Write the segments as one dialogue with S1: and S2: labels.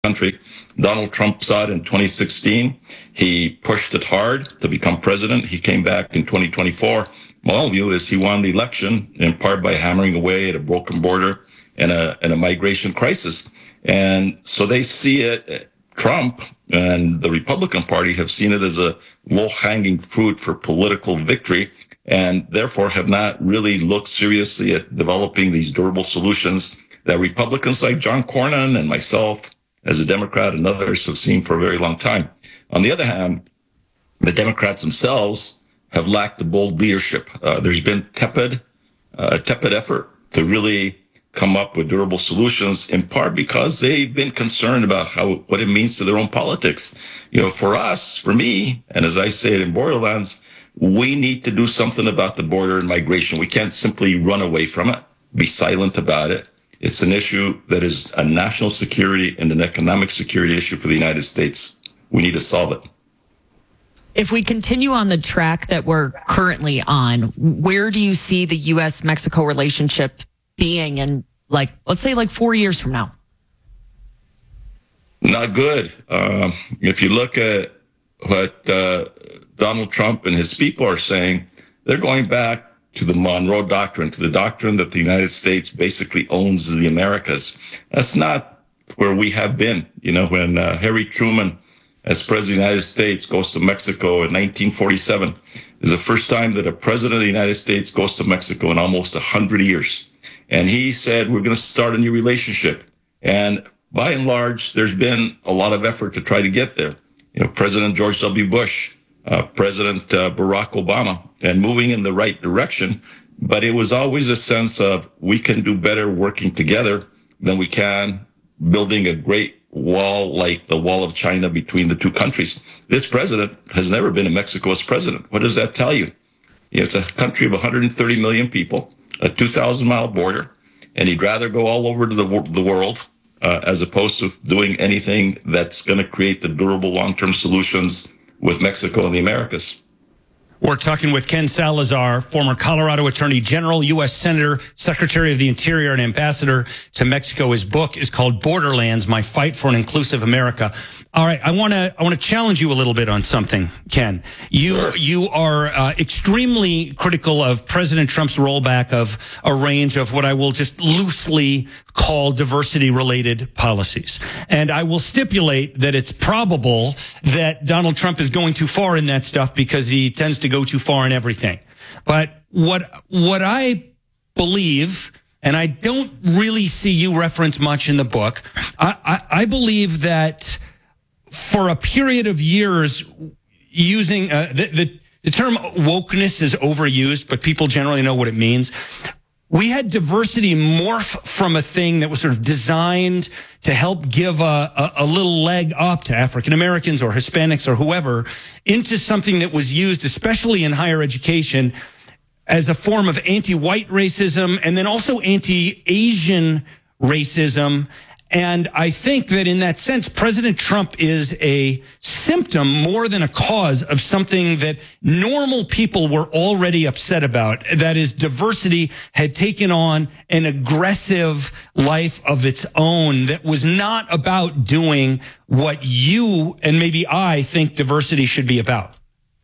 S1: country. Donald Trump saw it in 2016. He pushed it hard to become president. He came back in 2024. My own view is he won the election in part by hammering away at a broken border and a migration crisis. And so they see it, Trump and the Republican Party have seen it as a low-hanging fruit for political victory, and therefore have not really looked seriously at developing these durable solutions that Republicans like John Cornyn and myself as a Democrat and others have seen for a very long time. On the other hand, the Democrats themselves have lacked the bold leadership. There's been a tepid effort to really come up with durable solutions, in part because they've been concerned about what it means to their own politics. For us, for me, and as I say it in Borderlands, we need to do something about the border and migration. We can't simply run away from it, be silent about it. It's an issue that is a national security and an economic security issue for the United States. We need to solve it.
S2: If we continue on the track that we're currently on, where do you see the U.S.-Mexico relationship being in, let's say 4 years from now?
S1: Not good. If you look at what Donald Trump and his people are saying, they're going back to the Monroe Doctrine, to the doctrine that the United States basically owns the Americas. That's not where we have been. When Harry Truman, as President of the United States, goes to Mexico in 1947, is the first time that a president of the United States goes to Mexico in almost 100 years. And he said, we're going to start a new relationship. And by and large, there's been a lot of effort to try to get there. President George W. Bush, President Barack Obama, and moving in the right direction. But it was always a sense of we can do better working together than we can building a great wall like the Wall of China between the two countries. This president has never been in Mexico as president. What does that tell you? It's a country of 130 million people, a 2,000-mile border, and he'd rather go all over to the world as opposed to doing anything that's going to create the durable long-term solutions with Mexico and the Americas.
S3: We're talking with Ken Salazar, former Colorado Attorney General, U.S. Senator, Secretary of the Interior, and Ambassador to Mexico. His book is called Borderlands: My Fight for an Inclusive America. All right, I want to challenge you a little bit on something, Ken. You are extremely critical of President Trump's rollback of a range of what I will just loosely call diversity-related policies. And I will stipulate that it's probable that Donald Trump is going too far in that stuff because he tends to go too far in everything. But what I believe, and I don't really see you reference much in the book, I believe that for a period of years, using the term wokeness is overused, but people generally know what it means. We had diversity morph from a thing that was sort of designed to help give a little leg up to African Americans or Hispanics or whoever into something that was used, especially in higher education, as a form of anti-white racism and then also anti-Asian racism. And I think that in that sense, President Trump is a symptom more than a cause of something that normal people were already upset about. That is, diversity had taken on an aggressive life of its own that was not about doing what you and maybe I think diversity should be about.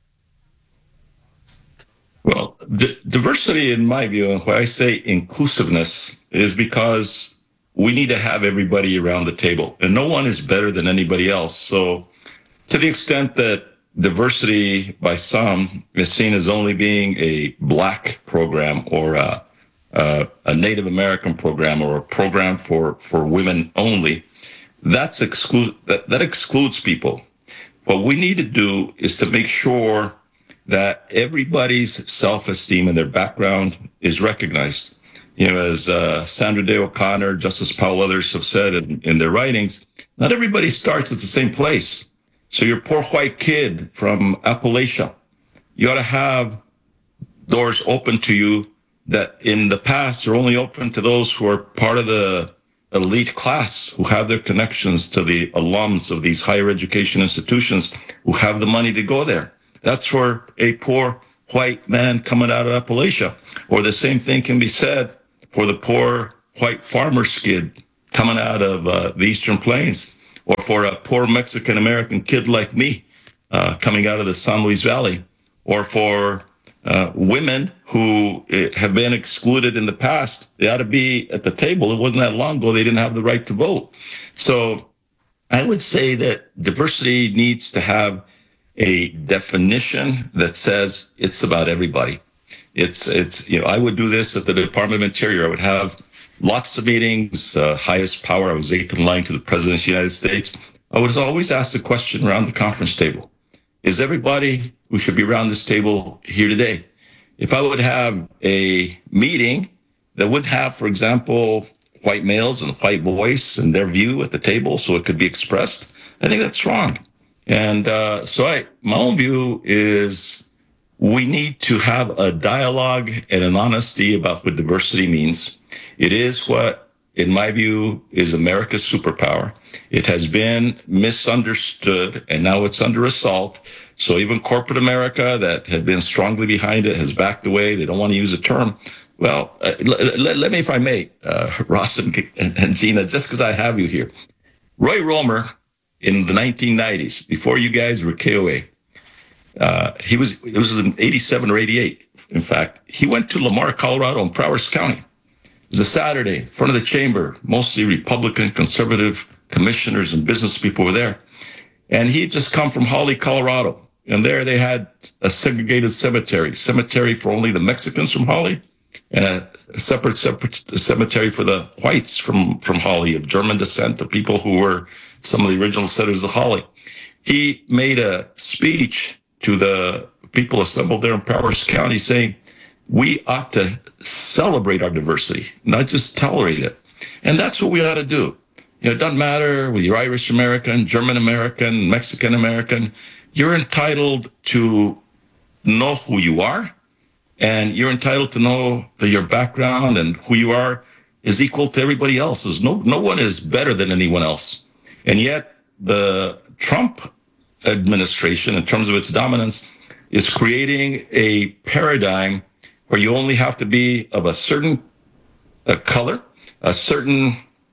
S1: Well, diversity, in my view, and when I say inclusiveness, is because we need to have everybody around the table, and no one is better than anybody else. So to the extent that diversity by some is seen as only being a black program or a Native American program or a program for women only, that excludes people. What we need to do is to make sure that everybody's self-esteem and their background is recognized. As Sandra Day O'Connor, Justice Powell, others have said in their writings, not everybody starts at the same place. So your poor white kid from Appalachia, you ought to have doors open to you that in the past are only open to those who are part of the elite class, who have their connections to the alums of these higher education institutions, who have the money to go there. That's for a poor white man coming out of Appalachia. Or the same thing can be said for the poor white farmer's kid coming out of the Eastern Plains. or for a poor Mexican American kid like me coming out of the San Luis Valley, or for women who have been excluded in the past. They ought to be at the table. It wasn't that long ago they didn't have the right to vote. So I would say that diversity needs to have a definition that says it's about everybody. It's I would do this at the Department of Interior. I would have lots of meetings, highest power. I was eighth in line to the President of the United States. I was always asked the question around the conference table, is everybody who should be around this table here today? If I would have a meeting that would have, for example, white males and white voice and their view at the table so it could be expressed, I think that's wrong. And my own view is we need to have a dialogue and an honesty about what diversity means. It is what, in my view, is America's superpower. It has been misunderstood, and now it's under assault. So even corporate America that had been strongly behind it has backed away. They don't want to use the term. Well, let me, if I may, Ross and Gina, just because I have you here. Roy Romer, in the 1990s, before you guys were KOA, it was in 87 or 88, in fact. He went to Lamar, Colorado, in Prowers County. It was a Saturday, in front of the chamber, mostly Republican, conservative commissioners and business people were there. And he had just come from Holly, Colorado. And there they had a segregated cemetery for only the Mexicans from Holly, and a separate cemetery for the whites from Holly of German descent, the people who were some of the original settlers of Holly. He made a speech to the people assembled there in Prowers County saying, we ought to celebrate our diversity, not just tolerate it. And that's what we ought to do. It doesn't matter whether you're Irish American, German American, Mexican American. You're entitled to know who you are, and you're entitled to know that your background and who you are is equal to everybody else's. No one is better than anyone else. And yet the Trump administration, in terms of its dominance, is creating a paradigm where you only have to be of a certain color, a certain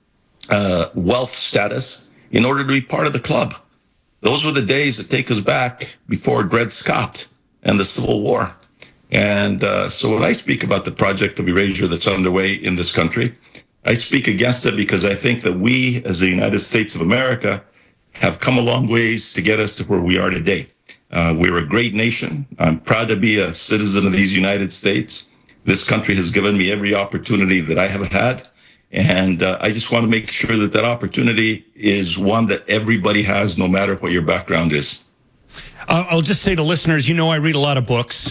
S1: wealth status in order to be part of the club. Those were the days that take us back before Dred Scott and the Civil War. And so when I speak about the project of erasure that's underway in this country, I speak against it because I think that we, as the United States of America, have come a long ways to get us to where we are today. We're a great nation. I'm proud to be a citizen of these United States. This country has given me every opportunity that I have had. And I just want to make sure that that opportunity is one that everybody has, no matter what your background is.
S3: I'll just say to listeners, I read a lot of books.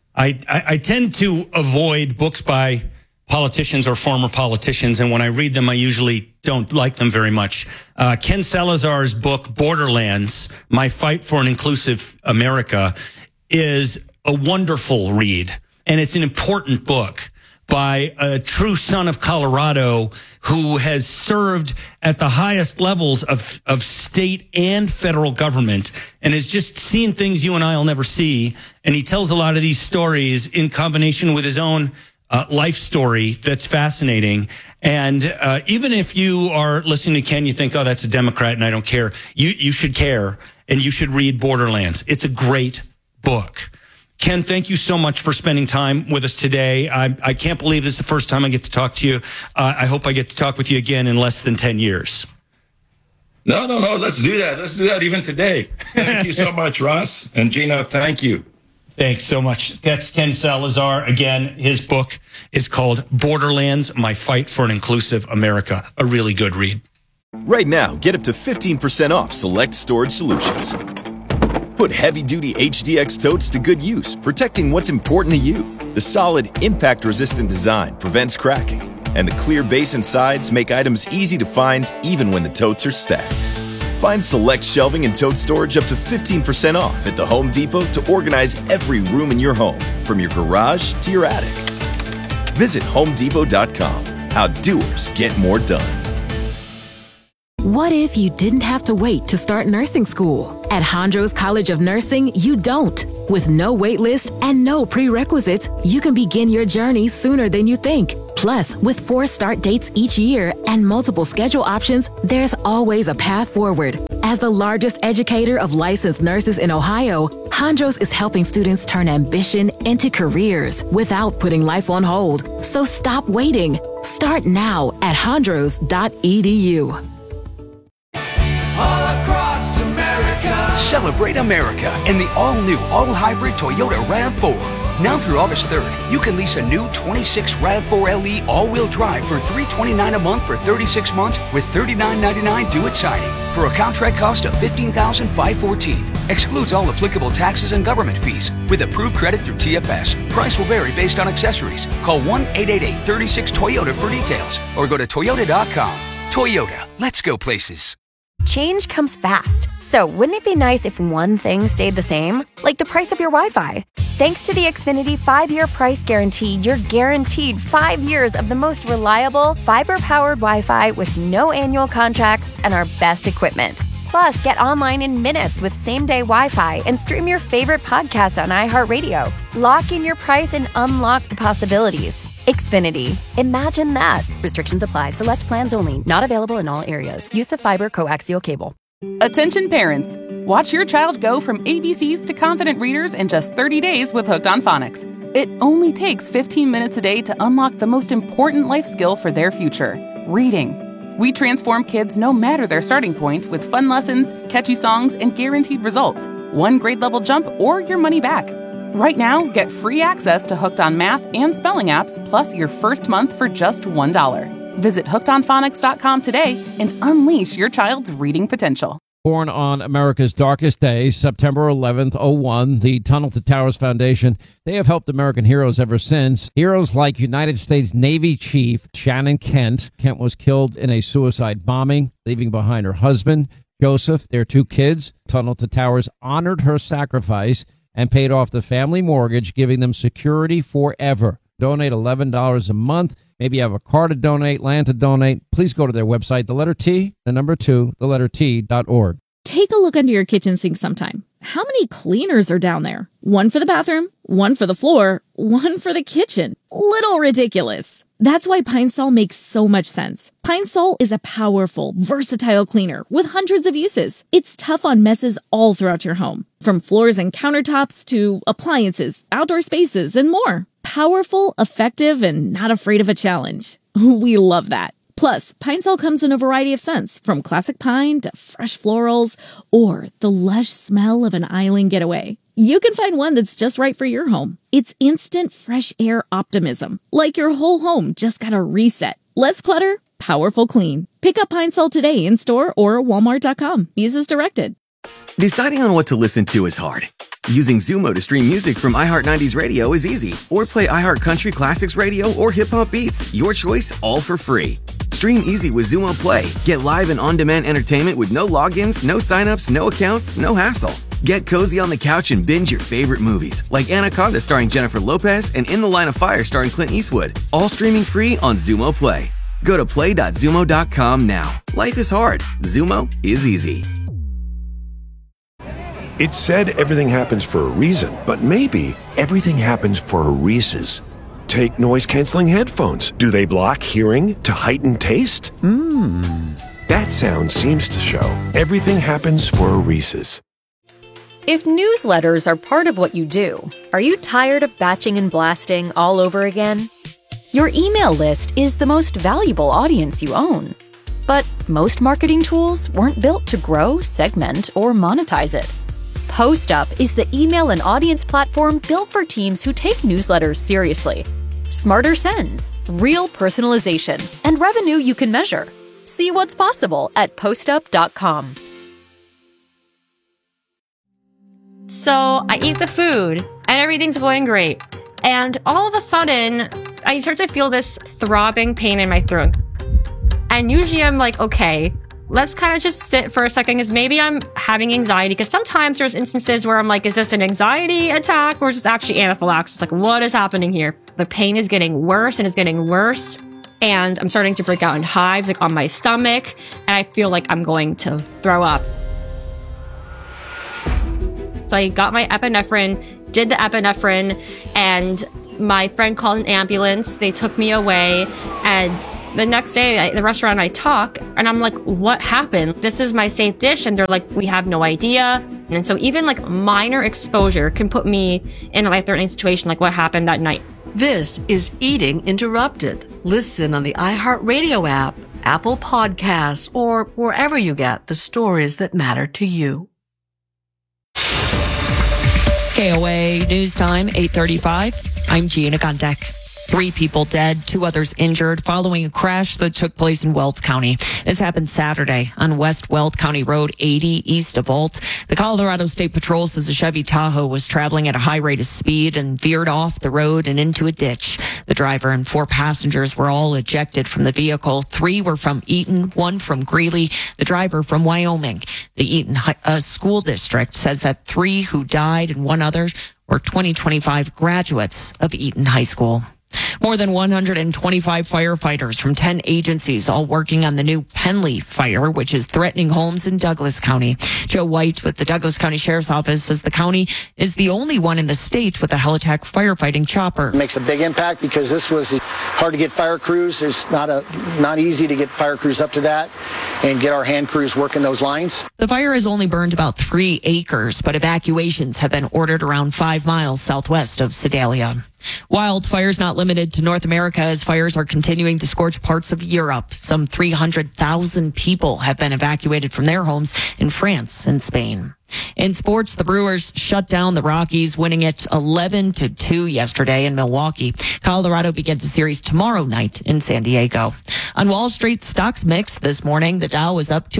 S3: I tend to avoid books by politicians or former politicians, and when I read them, I usually don't like them very much. Ken Salazar's book, Borderlands, My Fight for an Inclusive America, is a wonderful read, and it's an important book by a true son of Colorado who has served at the highest levels of state and federal government and has just seen things you and I will never see. And he tells a lot of these stories in combination with his own life story that's fascinating. And even if you are listening to Ken, you think, oh, that's a Democrat and I don't care. You should care, and you should read Borderlands. It's a great book. Ken, thank you so much for spending time with us today. I can't believe this is the first time I get to talk to you. I hope I get to talk with you again in less than 10 years.
S1: No. Let's do that. Let's do that even today. Thank you so much, Ross. And Gina, thank you.
S3: Thanks so much. That's Ken Salazar. Again, his book is called Borderlands, My Fight for an Inclusive America. A really good read.
S4: Right now, get up to 15% off select storage solutions. Put heavy-duty HDX totes to good use, protecting what's important to you. The solid, impact-resistant design prevents cracking, and the clear base and sides make items easy to find even when the totes are stacked. Find select shelving and tote storage up to 15% off at the Home Depot to organize every room in your home, from your garage to your attic. Visit HomeDepot.com. How doers get more done.
S5: What if you didn't have to wait to start nursing school? At Hondros College of Nursing, you don't. With no wait list and no prerequisites, you can begin your journey sooner than you think. Plus, with 4 start dates each year and multiple schedule options, there's always a path forward. As the largest educator of licensed nurses in Ohio, Hondros is helping students turn ambition into careers without putting life on hold. So stop waiting. Start now at hondros.edu.
S6: All across America.
S7: Celebrate America in the all-new, all-hybrid Toyota RAV4. Now through August 3rd, you can lease a new 26 RAV4 LE all-wheel drive for $329 a month for 36 months with $39.99 due at signing for a contract cost of $15,514. Excludes all applicable taxes and government fees with approved credit through TFS. Price will vary based on accessories. Call 1-888-36-TOYOTA for details or go to toyota.com. Toyota, let's go places.
S8: Change comes fast, so wouldn't it be nice if one thing stayed the same? Like the price of your Wi-Fi. Thanks to the Xfinity 5-year price guarantee, you're guaranteed 5 years of the most reliable, fiber-powered Wi-Fi with no annual contracts and our best equipment. Plus, get online in minutes with same-day Wi-Fi and stream your favorite podcast on iHeartRadio. Lock in your price and unlock the possibilities. Xfinity. Imagine that. Restrictions apply. Select plans only. Not available in all areas. Use of fiber coaxial cable.
S9: Attention parents. Watch your child go from ABCs to confident readers in just 30 days with Hooked on Phonics. It only takes 15 minutes a day to unlock the most important life skill for their future, reading. We transform kids no matter their starting point with fun lessons, catchy songs, and guaranteed results. 1 grade level jump or your money back. Right now, get free access to Hooked on Math and Spelling apps, plus your first month for just $1. Visit hookedonphonics.com today and unleash your child's reading potential.
S10: Born on America's darkest day, September 11th, 01, the Tunnel to Towers Foundation, they have helped American heroes ever since. Heroes like United States Navy Chief Shannon Kent. Kent was killed in a suicide bombing, leaving behind her husband, Joseph, their 2 kids. Tunnel to Towers honored her sacrifice and paid off the family mortgage, giving them security forever. Donate $11 a month. Maybe you have a car to donate, land to donate. Please go to their website, the letter T, the number 2, the letter T.org.
S11: Take a look under your kitchen sink sometime. How many cleaners are down there? 1 for the bathroom, 1 for the floor, 1 for the kitchen. Little ridiculous. That's why Pine Sol makes so much sense. Pine Sol is a powerful, versatile cleaner with hundreds of uses. It's tough on messes all throughout your home, from floors and countertops to appliances, outdoor spaces, and more. Powerful, effective, and not afraid of a challenge. We love that. Plus, Pine Sol comes in a variety of scents, from classic pine to fresh florals or the lush smell of an island getaway. You can find one that's just right for your home. It's instant fresh air optimism, like your whole home just got a reset. Less clutter, powerful clean. Pick up Pine Sol today in store or walmart.com. Use as directed.
S4: Deciding on what to listen to is hard. Using Zumo to stream music from iHeart 90s Radio is easy. Or play iHeart Country Classics Radio or Hip Hop Beats. Your choice, all for free. Stream easy with Zumo Play. Get live and on-demand entertainment with no logins, no signups, no accounts, no hassle. Get cozy on the couch and binge your favorite movies, like Anaconda starring Jennifer Lopez and In the Line of Fire starring Clint Eastwood. All streaming free on Zumo Play. Go to play.zumo.com now. Life is hard. Zumo is easy.
S12: It's said everything happens for a reason, but maybe everything happens for a Reese's. Take noise-canceling headphones. Do they block hearing to heighten taste? That sound seems to show everything happens for a Reese's.
S13: If newsletters are part of what you do, are you tired of batching and blasting all over again? Your email list is the most valuable audience you own. But most marketing tools weren't built to grow, segment, or monetize it. PostUp is the email and audience platform built for teams who take newsletters seriously. Smarter sends, real personalization, and revenue you can measure. See what's possible at postup.com.
S14: So I eat the food and everything's going great. And all of a sudden, I start to feel this throbbing pain in my throat. And usually I'm like, okay, let's kind of just sit for a second because maybe I'm having anxiety. Because sometimes there's instances where I'm like, is this an anxiety attack or is this actually anaphylaxis? Like, what is happening here? The pain is getting worse and it's getting worse. and I'm starting to break out in hives, like on my stomach, and I feel like I'm going to throw up. So I got my epinephrine, did the epinephrine, and my friend called an ambulance. They took me away, and the next day, the restaurant, I talk, and I'm like, what happened? This is my safe dish. And they're like, we have no idea. And so even like minor exposure can put me in a life-threatening situation, like what happened that night.
S15: This is Eating Interrupted. Listen on the iHeartRadio app, Apple Podcasts, or wherever you get the stories that matter to you.
S2: KOA News Time, 8:35. I'm Gina Gondek. 3 people dead, 2 others injured following a crash that took place in Weld County. This happened Saturday on West Weld County Road 80 east of Volt. The Colorado State Patrol says a Chevy Tahoe was traveling at a high rate of speed and veered off the road and into a ditch. The driver and 4 passengers were all ejected from the vehicle. 3 were from Eaton, 1 from Greeley, the driver from Wyoming. The Eaton School District says that 3 who died and 1 other were 2025 graduates of Eaton High School. More than 125 firefighters from 10 agencies all working on the new Penley fire, which is threatening homes in Douglas County. Joe White with the Douglas County Sheriff's Office says the county is the only one in the state with a Helitech firefighting chopper.
S16: It makes a big impact because this was hard to get fire crews. There's not easy to get fire crews up to that and get our hand crews working those lines.
S2: The fire has only burned about 3 acres, but evacuations have been ordered around 5 miles southwest of Sedalia. Wildfires not limited to North America as fires are continuing to scorch parts of Europe. Some 300,000 people have been evacuated from their homes in France and Spain. In sports, the Brewers shut down the Rockies, winning it 11-2 yesterday in Milwaukee. Colorado begins a series tomorrow night in San Diego. On Wall Street, stocks mixed this morning. The Dow is up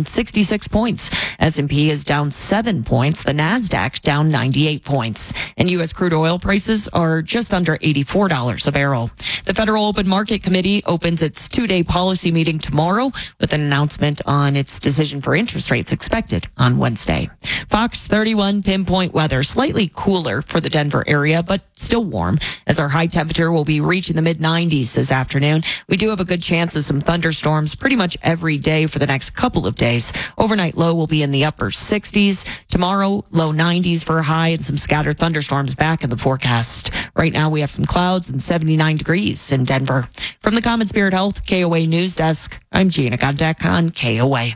S2: 266 points. S&P is down 7 points. The Nasdaq down 98 points. And U.S. crude oil prices are just under $84 a barrel. The Federal Open Market Committee opens its 2-day policy meeting tomorrow with an announcement on its decision for interest rates expected on Wednesday. Fox 31 pinpoint weather, slightly cooler for the Denver area, but still warm as our high temperature will be reaching the mid-90s this afternoon. We do have a good chance of some thunderstorms pretty much every day for the next couple of days. Overnight low will be in the upper 60s. Tomorrow, low 90s for a high and some scattered thunderstorms back in the forecast. Right now we have some clouds and 79 degrees in Denver. From the Common Spirit Health KOA News Desk, I'm Gina Gondek on KOA.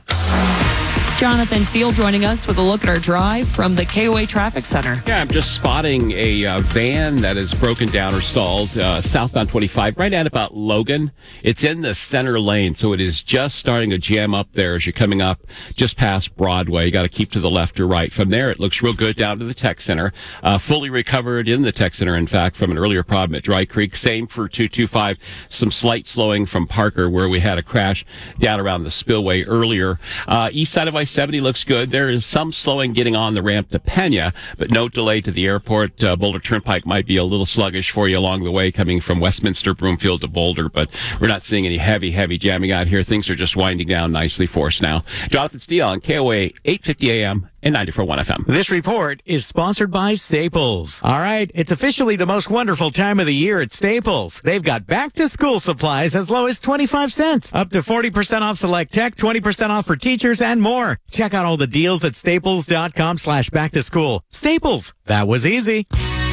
S2: Jonathan Steele joining us with a look at our drive from the KOA Traffic Center.
S17: Yeah, I'm just spotting a van that is broken down or stalled southbound 25 right at about Logan. It's in the center lane, so it is just starting to jam up there as you're coming up just past Broadway. You got to keep to the left or right. From there, it looks real good down to the Tech Center. Fully recovered in the Tech Center, in fact, from an earlier problem at Dry Creek. Same for 225. Some slight slowing from Parker where we had a crash down around the spillway earlier. East side of I-70 looks good. There is some slowing getting on the ramp to Pena, but no delay to the airport. Boulder Turnpike might be a little sluggish for you along the way coming from Westminster, Broomfield to Boulder, but we're not seeing any heavy jamming out here. Things are just winding down nicely for us now. Jonathan Steele on KOA 850 AM and 94.1 FM.
S18: This report is sponsored by Staples. All right, it's officially the most wonderful time of the year at Staples. They've got back-to-school supplies as low as 25 cents, up to 40% off select tech, 20% off for teachers, and more. Check out all the deals at staples.com/back-to-school. Staples, that was easy.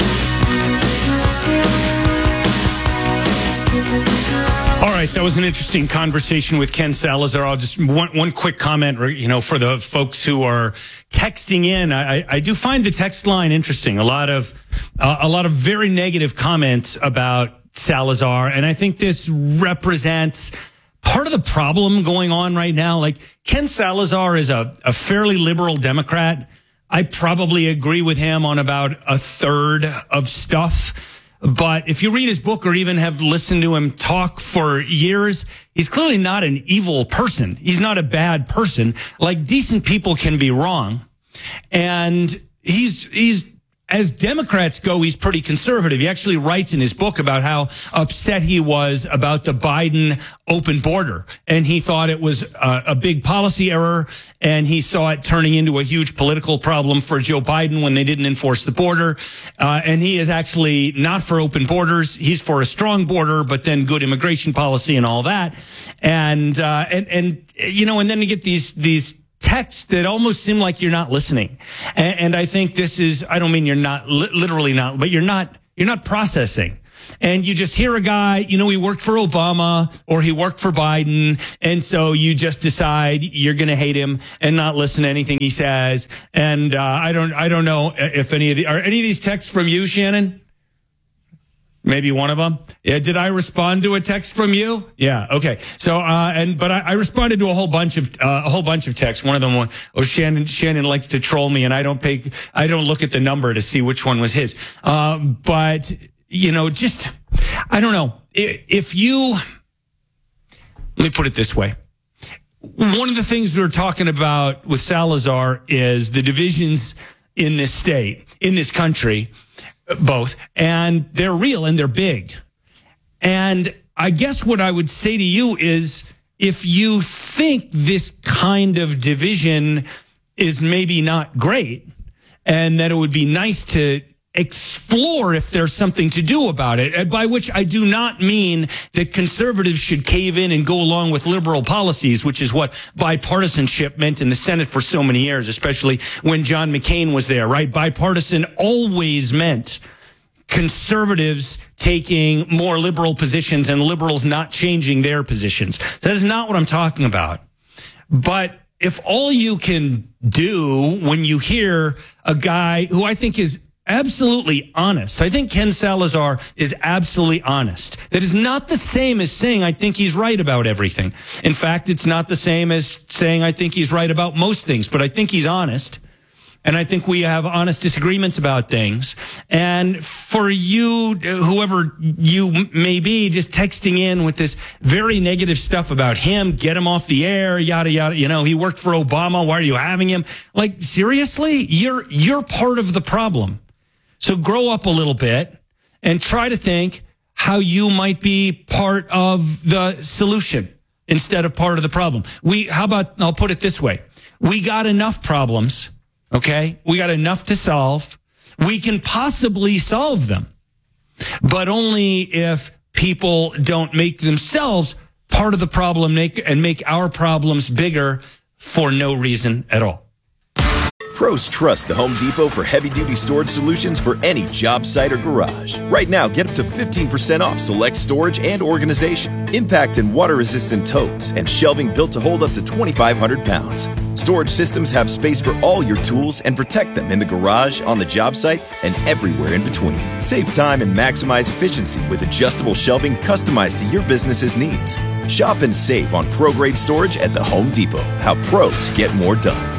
S3: All right, that was an interesting conversation with Ken Salazar. I'll just one quick comment, for the folks who are texting in. I do find the text line interesting. A lot of very negative comments about Salazar, and I think this represents part of the problem going on right now. Like, Ken Salazar is a fairly liberal Democrat. I probably agree with him on about a third of stuff. But if you read his book or even have listened to him talk for years, he's clearly not an evil person. He's not a bad person. Like, decent people can be wrong. And he's as Democrats go, he's pretty conservative. He actually writes in his book about how upset he was about the Biden open border. And he thought it was a big policy error. And he saw it turning into a huge political problem for Joe Biden when they didn't enforce the border. And he is actually not for open borders. He's for a strong border, but then good immigration policy and all that. And then you get these texts that almost seem like you're not listening. And I think this is, I don't mean you're not literally not, but you're not processing. And you just hear a guy, he worked for Obama or he worked for Biden. And so you just decide you're going to hate him and not listen to anything he says. And, I don't know if are any of these texts from you, Shannon? Maybe one of them. Yeah. Did I respond to a text from you? Yeah. Okay. So, but I responded to a whole bunch of texts. One of them was, Shannon likes to troll me and I don't look at the number to see which one was his. But I don't know let me put it this way. One of the things we were talking about with Salazar is the divisions in this state, in this country, both, and they're real and they're big. And I guess what I would say to you is if you think this kind of division is maybe not great and that it would be nice to explore if there's something to do about it, by which I do not mean that conservatives should cave in and go along with liberal policies, which is what bipartisanship meant in the Senate for so many years, especially when John McCain was there, right? Bipartisan always meant conservatives taking more liberal positions and liberals not changing their positions. So that's not what I'm talking about. But if all you can do when you hear a guy who I think is absolutely honest. I think Ken Salazar is absolutely honest. That is not the same as saying I think he's right about everything. In fact, it's not the same as saying I think he's right about most things, but I think he's honest. And I think we have honest disagreements about things. And for you, whoever you may be, just texting in with this very negative stuff about him, get him off the air, yada, yada. He worked for Obama. Why are you having him? Like, seriously? You're part of the problem. So grow up a little bit and try to think how you might be part of the solution instead of part of the problem. I'll put it this way. We got enough problems, okay? We got enough to solve. We can possibly solve them, but only if people don't make themselves part of the problem and make our problems bigger for no reason at all.
S4: Pros trust the Home Depot for heavy-duty storage solutions for any job site or garage. Right now, get up to 15% off select storage and organization, impact and water-resistant totes, and shelving built to hold up to 2,500 pounds. Storage systems have space for all your tools and protect them in the garage, on the job site, and everywhere in between. Save time and maximize efficiency with adjustable shelving customized to your business's needs. Shop and save on pro-grade storage at the Home Depot. How pros get more done.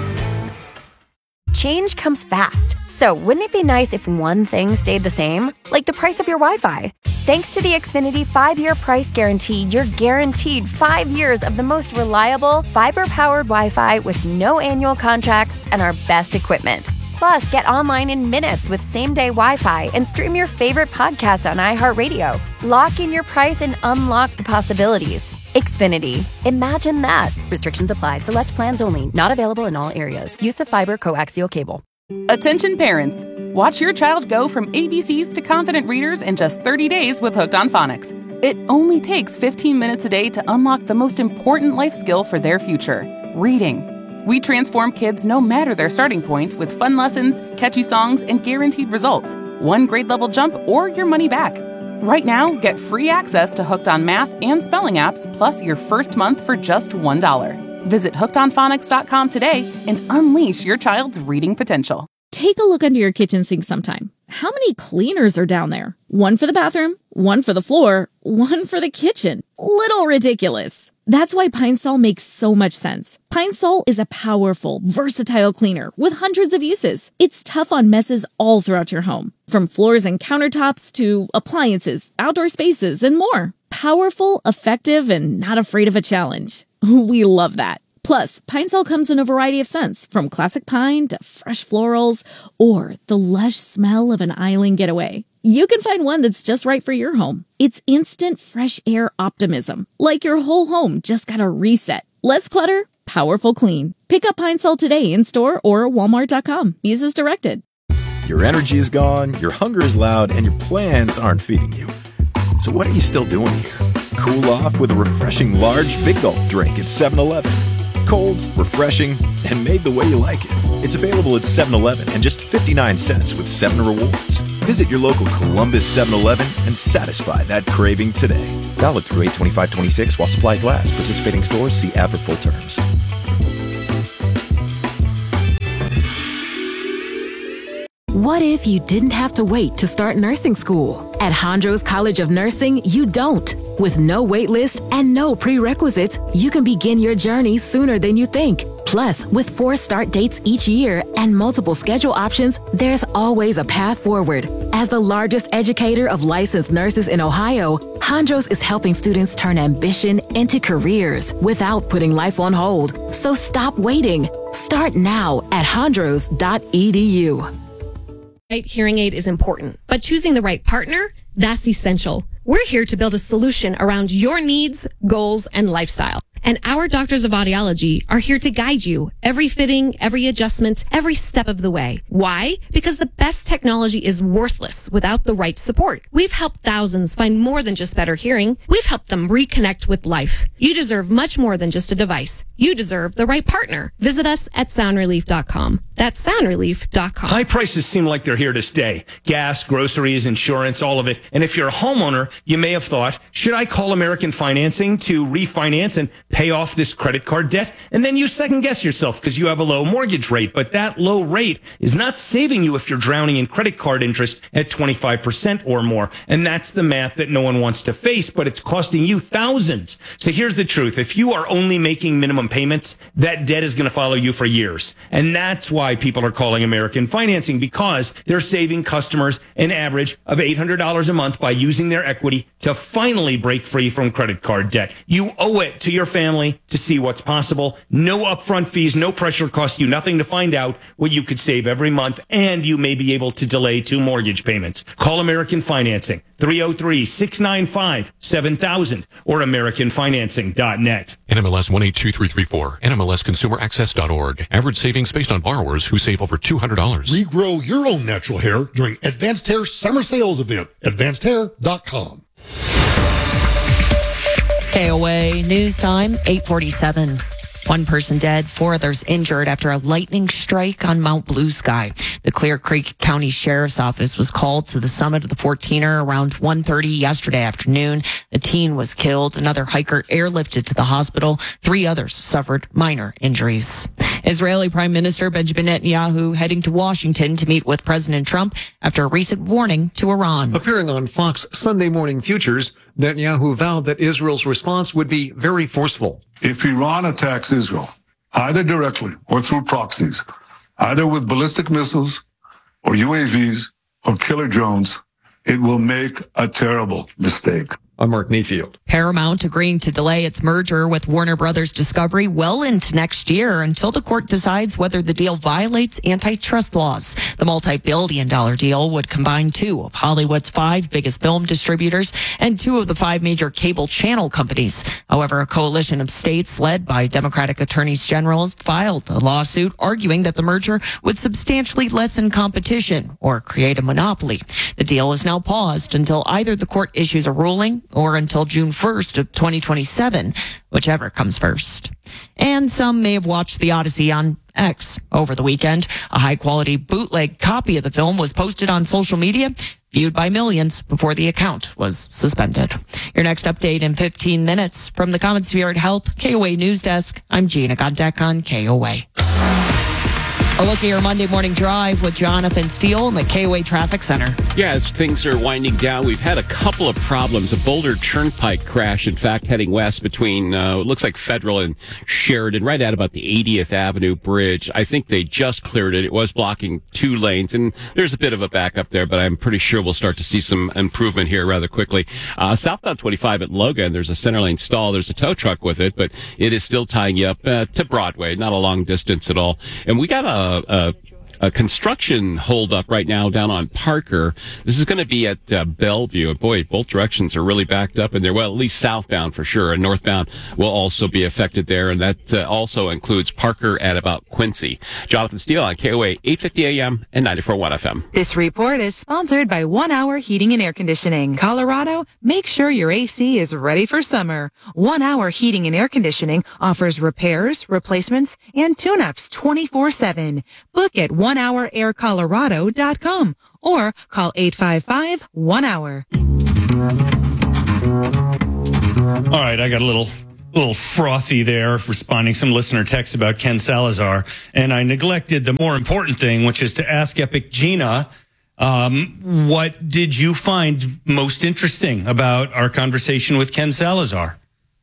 S8: Change comes fast. So wouldn't it be nice if one thing stayed the same? Like the price of your Wi-Fi. Thanks to the Xfinity 5-year price guarantee, you're guaranteed 5 years of the most reliable, fiber-powered Wi-Fi with no annual contracts and our best equipment. Plus, get online in minutes with same-day Wi-Fi and stream your favorite podcast on iHeartRadio. Lock in your price and unlock the possibilities. Xfinity. Imagine that. Restrictions apply. Select plans only. Not available in all areas. Use of fiber coaxial cable.
S9: Attention parents. Watch your child go from ABCs to confident readers in just 30 days with Hooked on Phonics. It only takes 15 minutes a day to unlock the most important life skill for their future, reading. We transform kids no matter their starting point with fun lessons, catchy songs, and guaranteed results. One grade level jump or your money back. Right now, get free access to Hooked on Math and Spelling apps, plus your first month for just $1. Visit hookedonphonics.com today and unleash your child's reading potential.
S11: Take a look under your kitchen sink sometime. How many cleaners are down there? One for the bathroom, one for the floor, one for the kitchen. Little ridiculous. That's why Pine Sol makes so much sense. Pine Sol is a powerful, versatile cleaner with hundreds of uses. It's tough on messes all throughout your home, from floors and countertops to appliances, outdoor spaces, and more. Powerful, effective, and not afraid of a challenge. We love that. Plus, Pine Sol comes in a variety of scents, from classic pine to fresh florals or the lush smell of an island getaway. You can find one that's just right for your home. It's instant fresh air optimism, like your whole home just got a reset. Less clutter, powerful clean. Pick up Pine Sol today in store or Walmart.com. Use as directed.
S4: Your energy is gone, your hunger is loud, and your plans aren't feeding you. So what are you still doing here? Cool off with a refreshing large Big Gulp drink at 7-Eleven. Cold, refreshing, and made the way you like it. It's available at 7-Eleven and just 59 cents with 7 rewards. Visit your local Columbus 7-Eleven and satisfy that craving today. Valid through 8/25/26 while supplies last. Participating stores, see app for full terms.
S5: What if you didn't have to wait to start nursing school? At Hondros College of Nursing, you don't. With no wait list and no prerequisites, you can begin your journey sooner than you think. Plus, with 4 start dates each year and multiple schedule options, there's always a path forward. As the largest educator of licensed nurses in Ohio, Hondros is helping students turn ambition into careers without putting life on hold. So stop waiting. Start now at hondros.edu.
S19: Right hearing aid is important, but choosing the right partner, that's essential. We're here to build a solution around your needs, goals, and lifestyle. And our doctors of audiology are here to guide you every fitting, every adjustment, every step of the way. Why? Because the best technology is worthless without the right support. We've helped thousands find more than just better hearing. We've helped them reconnect with life. You deserve much more than just a device. You deserve the right partner. Visit us at soundrelief.com. That's soundrelief.com.
S3: High prices seem like they're here to stay. Gas, groceries, insurance, all of it. And if you're a homeowner, you may have thought, should I call American Financing to refinance and pay off this credit card debt? And then you second guess yourself because you have a low mortgage rate. But that low rate is not saving you if you're drowning in credit card interest at 25% or more. And that's the math that no one wants to face, but it's costing you thousands. So here's the truth. If you are only making minimum payments, that debt is going to follow you for years. And that's why people are calling American Financing, because they're saving customers an average of $800 a month by using their equity to finally break free from credit card debt. You owe it to your family to see what's possible. No upfront fees, no pressure, cost you nothing to find out what you could save every month, and you may be able to delay 2 mortgage payments. Call American Financing, 303-695-7000 or AmericanFinancing.net.
S20: NMLS 182334, NMLSConsumerAccess.org. Average savings based on borrowers who save over $200.
S21: Regrow your own natural hair during Advanced Hair Summer Sales Event. AdvancedHair.com.
S2: KOA News Time, 8:47. 1 person dead, 4 others injured after a lightning strike on Mount Blue Sky. The Clear Creek County Sheriff's Office was called to the summit of the 14er around 1:30 yesterday afternoon. A teen was killed. Another hiker airlifted to the hospital. 3 others suffered minor injuries. Israeli Prime Minister Benjamin Netanyahu heading to Washington to meet with President Trump after a recent warning to Iran.
S22: Appearing on Fox Sunday Morning Futures, Netanyahu vowed that Israel's response would be very forceful.
S23: If Iran attacks Israel, either directly or through proxies, either with ballistic missiles or UAVs or killer drones, it will make a terrible mistake.
S22: I'm Mark Mayfield.
S2: Paramount agreeing to delay its merger with Warner Brothers Discovery well into next year until the court decides whether the deal violates antitrust laws. The multi-billion-dollar deal would combine 2 of Hollywood's 5 biggest film distributors and 2 of the 5 major cable channel companies. However, a coalition of states led by Democratic attorneys general filed a lawsuit arguing that the merger would substantially lessen competition or create a monopoly. The deal is now paused until either the court issues a ruling or until June 1st of 2027, whichever comes first. And some may have watched The Odyssey on X over the weekend. A high-quality bootleg copy of the film was posted on social media, viewed by millions before the account was suspended. Your next update in 15 minutes from the Common Spirit Health KOA News Desk. I'm Gina Gondek on KOA. A look at your Monday morning drive with Jonathan Steele in the KOA Traffic Center.
S17: Yeah, as things are winding down, we've had a couple of problems. A Boulder Turnpike crash, in fact, heading west between, it looks like Federal and Sheridan, right at about the 80th Avenue Bridge. I think they just cleared it. It was blocking 2 lanes, and there's a bit of a backup there, but I'm pretty sure we'll start to see some improvement here rather quickly. Southbound 25 at Logan, there's a center lane stall. There's a tow truck with it, but it is still tying you up to Broadway, not a long distance at all. And we got a construction holdup right now down on Parker. This is going to be at Bellevue. Boy, both directions are really backed up in there. Well, at least southbound for sure, and northbound will also be affected there, and that also includes Parker at about Quincy. Jonathan Steele on KOA 850 AM and 94.1 FM.
S1: This report is sponsored by 1 Hour Heating and Air Conditioning. Colorado, make sure your AC is ready for summer. 1 Hour Heating and Air Conditioning offers repairs, replacements, and tune-ups 24/7. Book at onehouraircolorado.com or call 855-1-HOUR.
S3: All right, I got a little frothy there responding some listener texts about Ken Salazar, and I neglected the more important thing, which is to ask Epic Gina, what did you find most interesting about our conversation with Ken Salazar?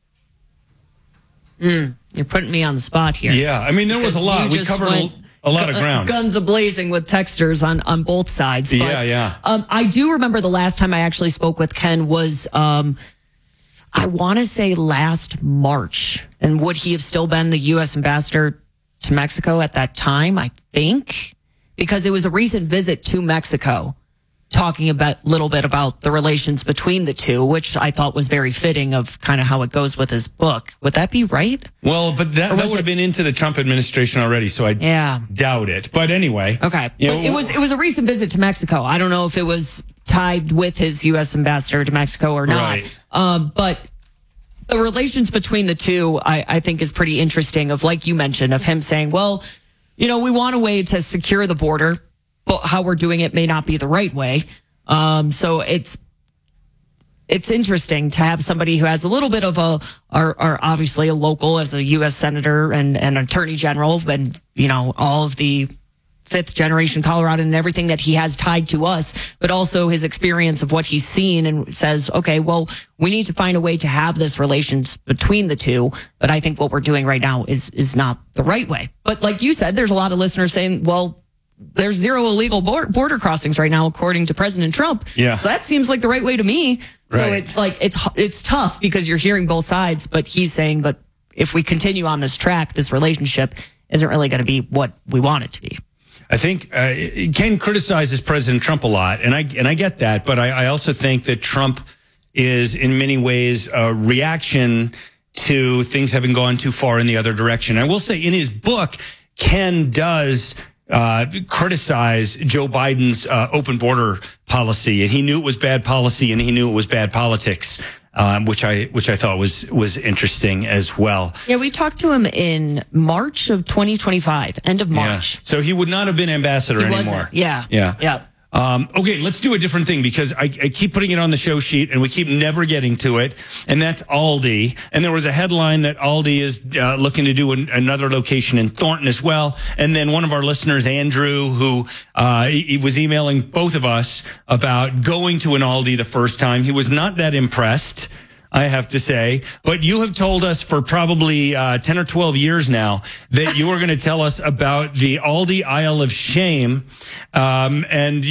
S2: You're putting me on the spot here.
S3: Yeah, I mean, there was a lot. We covered a lot of ground.
S2: Guns a-blazing with texters on both sides. But,
S3: yeah.
S2: I do remember the last time I actually spoke with Ken was, I want to say last March. And would he have still been the U.S. ambassador to Mexico at that time? I think. Because it was a recent visit to Mexico, talking about a little bit about the relations between the two, which I thought was very fitting of kind of how it goes with his book. Would that be right?
S3: Well, but that would have been into the Trump administration already, so I doubt it. But anyway.
S2: Okay. But it was a recent visit to Mexico. I don't know if it was tied with his U.S. ambassador to Mexico or not. Right. But the relations between the two, I think, is pretty interesting of, like you mentioned, of him saying, well, we want a way to secure the border, but how we're doing it may not be the right way. So it's interesting to have somebody who has a little bit of are obviously a local as a U.S. senator and attorney general, and all of the 5th generation Colorado and everything that he has tied to us, but also his experience of what he's seen, and says, okay, well, we need to find a way to have this relations between the two. But I think what we're doing right now is not the right way. But like you said, there's a lot of listeners saying, well, there's 0 illegal border crossings right now, according to President Trump.
S3: Yeah.
S2: So that seems like the right way to me. So
S3: right.
S2: It's tough because you're hearing both sides, but he's saying, but if we continue on this track, this relationship isn't really going to be what we want it to be.
S3: I think Ken criticizes President Trump a lot, and I get that, but I also think that Trump is in many ways a reaction to things having gone too far in the other direction. I will say in his book, Ken does criticize Joe Biden's open border policy, and he knew it was bad policy, and he knew it was bad politics, which I thought was interesting as well.
S2: Yeah, we talked to him in March of 2025, end of March.
S3: Yeah. So he would not have been ambassador anymore.
S2: Yeah.
S3: Okay, let's do a different thing, because I keep putting it on the show sheet and we keep never getting to it. And that's Aldi. And there was a headline that Aldi is looking to do another location in Thornton as well. And then one of our listeners, Andrew, who he was emailing both of us about going to an Aldi the first time. He was not that impressed, I have to say. But you have told us for probably 10 or 12 years now that you are going to tell us about the Aldi Aisle of Shame. And,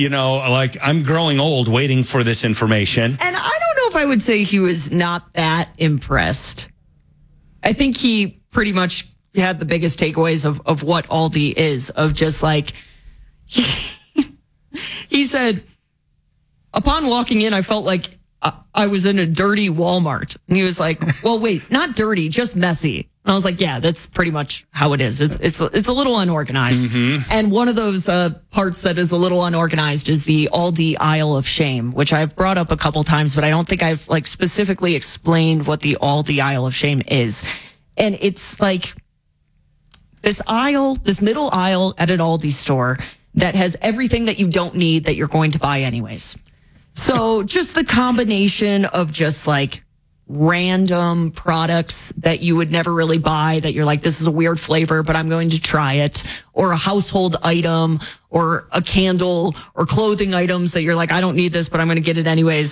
S3: I'm growing old waiting for this information.
S2: And I don't know if I would say he was not that impressed. I think he pretty much had the biggest takeaways of what Aldi is, of just like, he said, upon walking in, I felt like I was in a dirty Walmart. And he was like, well, wait, not dirty, just messy. And I was like, yeah, that's pretty much how it is. It's a little unorganized. Mm-hmm. And one of those parts that is a little unorganized is the Aldi Aisle of Shame, which I've brought up a couple times, but I don't think I've specifically explained what the Aldi Aisle of Shame is. And it's like this middle aisle at an Aldi store that has everything that you don't need that you're going to buy anyways. So just the combination of just like random products that you would never really buy that you're like, this is a weird flavor, but I'm going to try it, or a household item or a candle or clothing items that you're like, I don't need this, but I'm going to get it anyways.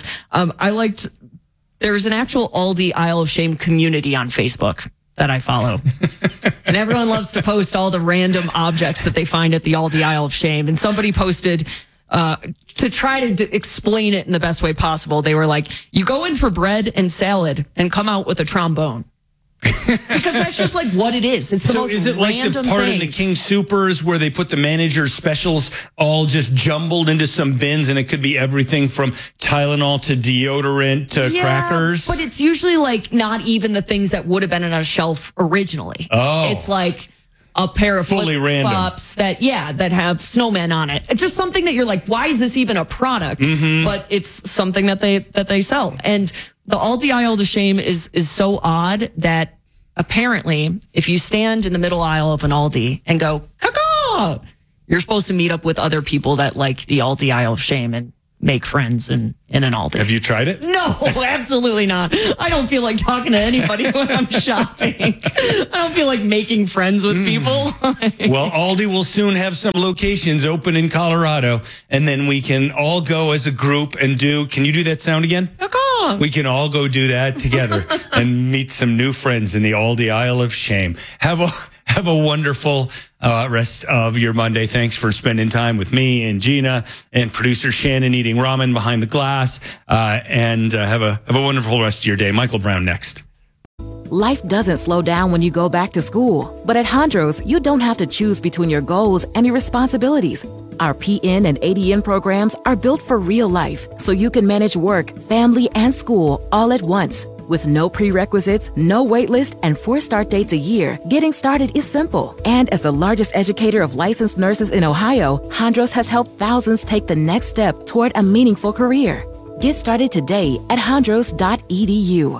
S2: There's an actual Aldi Aisle of Shame community on Facebook that I follow. And everyone loves to post all the random objects that they find at the Aldi Aisle of Shame. And somebody posted, to try to explain it in the best way possible, they were like, you go in for bread and salad and come out with a trombone. Because that's just like what it is. It's the most
S3: is it like
S2: random
S3: the part
S2: things.
S3: of the King Supers where they put the manager's specials all just jumbled into some bins, and it could be everything from Tylenol to deodorant to crackers?
S2: But it's usually like not even the things that would have been on a shelf originally.
S3: Oh.
S2: It's like a pair of
S3: Fully
S2: flip-flops that have snowmen on it. It's just something that you're like, why is this even a product? But it's something that they sell. And the Aldi Aisle of Shame is so odd that apparently if you stand in the middle aisle of an Aldi and go, caw, you're supposed to meet up with other people that like the Aldi Aisle of Shame and make friends in an Aldi.
S3: Have you tried it?
S2: No, absolutely not. I don't feel like talking to anybody when I'm shopping. I don't feel like making friends with people.
S3: Well, Aldi will soon have some locations open in Colorado, and then we can all go as a group and can you do that sound again? We can all go do that together and meet some new friends in the Aldi Aisle of Shame. Have a wonderful rest of your Monday. Thanks for spending time with me and Gina and producer Shannon eating ramen behind the glass. And have a wonderful rest of your day. Michael Brown next.
S5: Life doesn't slow down when you go back to school. But at Hondros, you don't have to choose between your goals and your responsibilities. Our PN and ADN programs are built for real life, so you can manage work, family, and school all at once. With no prerequisites, no wait list, and 4 start dates a year, getting started is simple. And as the largest educator of licensed nurses in Ohio, Hondros has helped thousands take the next step toward a meaningful career. Get started today at hondros.edu.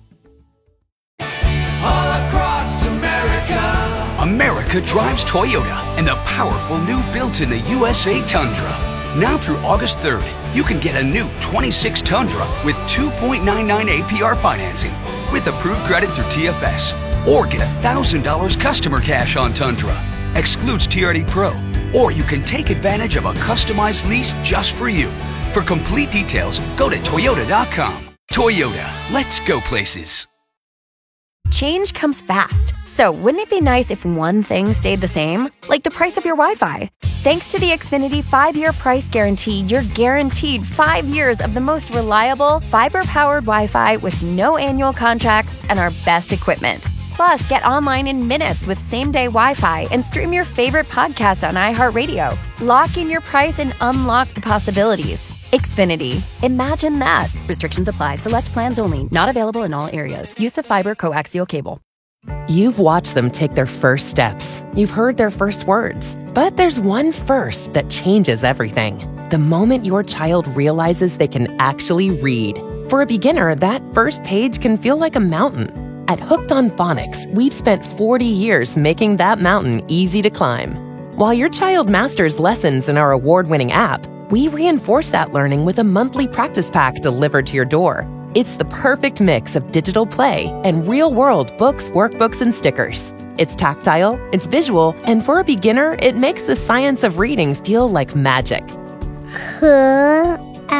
S6: All across America, America drives Toyota and the powerful new built-in-the USA Tundra. Now through August 3rd, you can get a new 26 Tundra with 2.99 APR financing with approved credit through TFS. Or get $1,000 customer cash on Tundra. Excludes TRD Pro. Or you can take advantage of a customized lease just for you. For complete details, go to Toyota.com. Toyota, let's go places.
S8: Change comes fast. So wouldn't it be nice if one thing stayed the same? Like the price of your Wi-Fi. Thanks to the Xfinity 5-year price guarantee, you're guaranteed 5 years of the most reliable, fiber-powered Wi-Fi with no annual contracts and our best equipment. Plus, get online in minutes with same-day Wi-Fi and stream your favorite podcast on iHeartRadio. Lock in your price and unlock the possibilities. Xfinity. Imagine that. Restrictions apply. Select plans only. Not available in all areas. Use of fiber coaxial cable.
S7: You've watched them take their first steps. You've heard their first words. But there's one first that changes everything. The moment your child realizes they can actually read. For a beginner, that first page can feel like a mountain. At Hooked on Phonics, we've spent 40 years making that mountain easy to climb. While your child masters lessons in our award-winning app, we reinforce that learning with a monthly practice pack delivered to your door. It's the perfect mix of digital play and real-world books, workbooks, and stickers. It's tactile, it's visual, and for a beginner, it makes the science of reading feel like magic.
S10: Cat.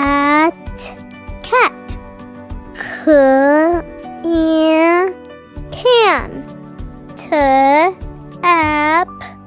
S10: Can. Tap.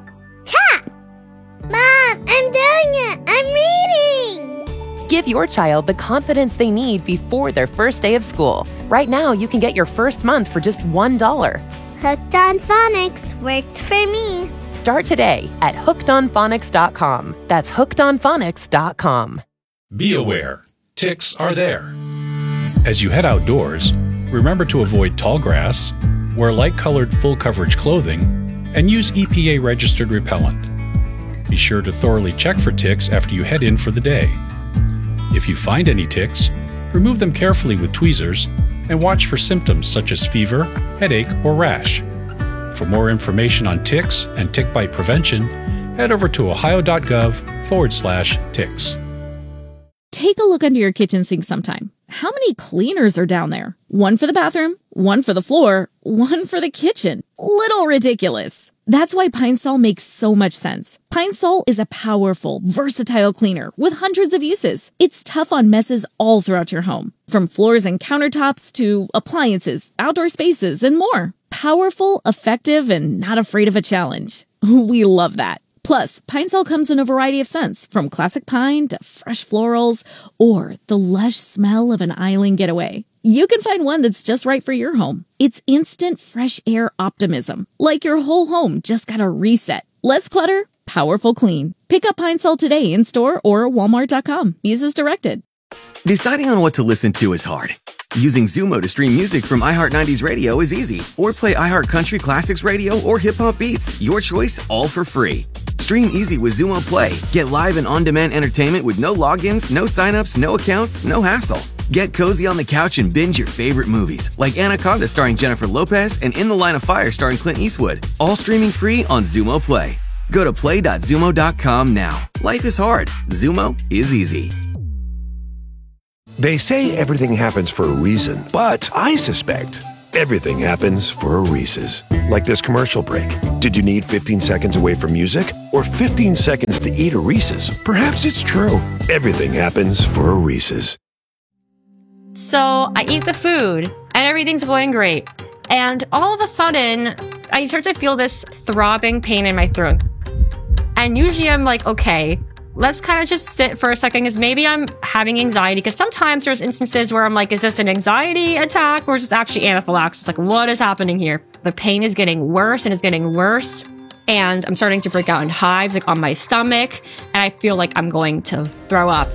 S10: Mom, I'm doing it! I'm reading!
S7: Give your child the confidence they need before their first day of school. Right now, you can get your first month for just $1.
S10: Hooked on Phonics worked for me.
S7: Start today at hookedonphonics.com. That's hookedonphonics.com.
S24: Be aware, ticks are there. As you head outdoors, remember to avoid tall grass, wear light-colored full-coverage clothing, and use EPA-registered repellent. Be sure to thoroughly check for ticks after you head in for the day. If you find any ticks, remove them carefully with tweezers and watch for symptoms such as fever, headache, or rash. For more information on ticks and tick bite prevention, head over to ohio.gov/ticks.
S11: Take a look under your kitchen sink sometime. How many cleaners are down there? One for the bathroom, one for the floor, one for the kitchen. Little ridiculous. That's why Pine Sol makes so much sense. Pine Sol is a powerful, versatile cleaner with hundreds of uses. It's tough on messes all throughout your home, from floors and countertops to appliances, outdoor spaces, and more. Powerful, effective, and not afraid of a challenge. We love that. Plus, Pine Sol comes in a variety of scents, from classic pine to fresh florals or the lush smell of an island getaway. You can find one that's just right for your home. It's instant fresh air optimism, like your whole home just got a reset. Less clutter, powerful clean. Pick up Pine Sol today in store or walmart.com. Use as directed.
S12: Deciding on what to listen to is hard. Using Zumo to stream music from iHeart 90s Radio is easy. Or play iHeart Country Classics Radio or Hip Hop Beats. Your choice, all for free. Stream easy with Zumo Play. Get live and on-demand entertainment with no logins, no signups, no accounts, no hassle. Get cozy on the couch and binge your favorite movies, like Anaconda starring Jennifer Lopez and In the Line of Fire starring Clint Eastwood. All streaming free on Zumo Play. Go to play.zumo.com now. Life is hard. Zumo is easy.
S13: They say everything happens for a reason, but I suspect everything happens for a Reese's. Like this commercial break. Did you need 15 seconds away from music or 15 seconds to eat a Reese's? Perhaps it's true. Everything happens for a Reese's.
S14: So I eat the food and everything's going great. And all of a sudden, I start to feel this throbbing pain in my throat. And usually I'm like, okay, let's kind of just sit for a second because maybe I'm having anxiety. Because sometimes there's instances where I'm like, is this an anxiety attack or is this actually anaphylaxis? Like, what is happening here? The pain is getting worse and it's getting worse. And I'm starting to break out in hives, like on my stomach. And I feel like I'm going to throw up.